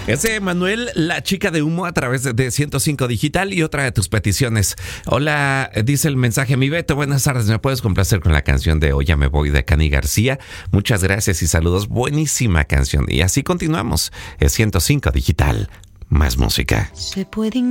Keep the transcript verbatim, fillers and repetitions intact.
Ese Manuel, la chica de humo a través de, de ciento cinco Digital y otra de tus peticiones. Hola, dice el mensaje, mi Beto, buenas tardes, ¿me puedes complacer con la canción de Hoy ya me voy de Cani García? Muchas gracias y saludos, buenísima canción. Y así continuamos, es ciento cinco Digital, más música. Se puede